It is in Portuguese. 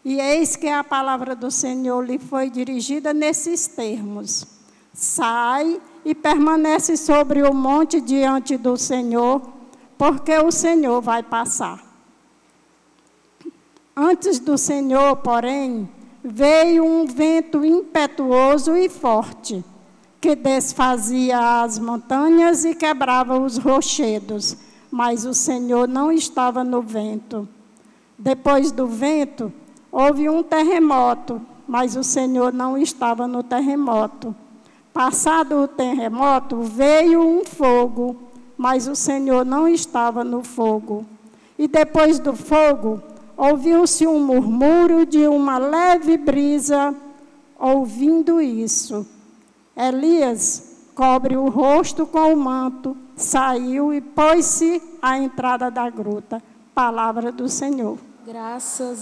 E eis que a palavra do Senhor lhe foi dirigida nesses termos: sai e permanece sobre o monte diante do Senhor, porque o Senhor vai passar. Antes do Senhor, porém, veio um vento impetuoso e forte, que desfazia as montanhas e quebrava os rochedos, mas o Senhor não estava no vento. Depois do vento, houve um terremoto, mas o Senhor não estava no terremoto. Passado o terremoto, veio um fogo, mas o Senhor não estava no fogo. E depois do fogo, ouviu-se um murmúrio de uma leve brisa. Ouvindo isso, Elias cobre o rosto com o manto, saiu e pôs-se à entrada da gruta. Palavra do Senhor. Graças